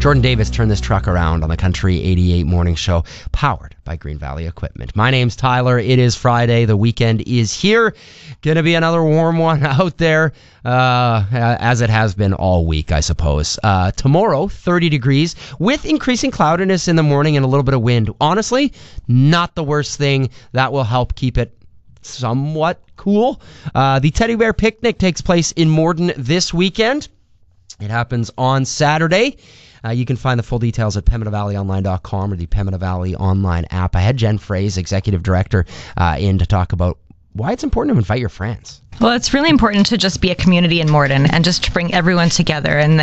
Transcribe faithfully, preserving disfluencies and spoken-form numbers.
Jordan Davis turned this truck around on the Country eighty-eight Morning Show, powered by Green Valley Equipment. My name's Tyler. It is Friday. The weekend is here. Going to be another warm one out there, uh, as it has been all week, I suppose. Uh, tomorrow, thirty degrees with increasing cloudiness in the morning and a little bit of wind. Honestly, not the worst thing. That will help keep it somewhat cool. Uh, the Teddy Bear Picnic takes place in Morden this weekend. It happens on Saturday. Uh, you can find the full details at pembina valley online dot com or the Pembina Valley online app. I had Jen Fraze, Executive Director, uh, in to talk about why it's important to invite your friends. Well, it's really important to just be a community in Morden and just to bring everyone together. And